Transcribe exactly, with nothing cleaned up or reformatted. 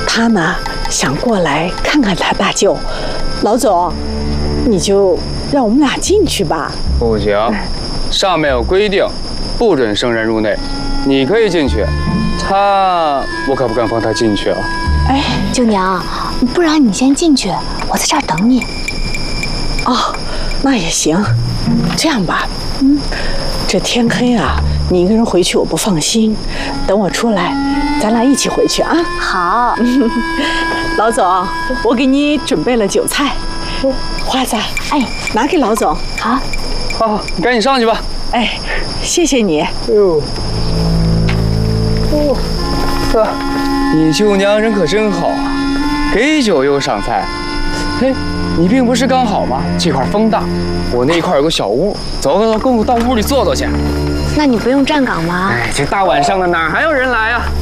他呢想过来看看他大舅。老总，你就让我们俩进去吧。 不行，上面有规定，不准生人入内。你可以进去，他我可不敢放他进去啊。 哎， 舅娘，不然你先进去，我在这儿等你。 哦，那也行。这样吧，嗯，这天黑啊，你一个人回去我不放心，等我出来，咱俩一起回去啊。 好， 老总，我给你准备了酒菜，花子，哎，拿给老总。 好， 好好，你赶紧上去吧。 哎，谢谢你。 哎呦，哦，呵，你舅娘人可真好啊，给酒又上菜。嘿，你病不是刚好吗？这块风大，我那一块有个小屋，走走走，跟我到屋里坐坐去。 那你不用站岗吗？ 哎，这大晚上的哪还有人来啊？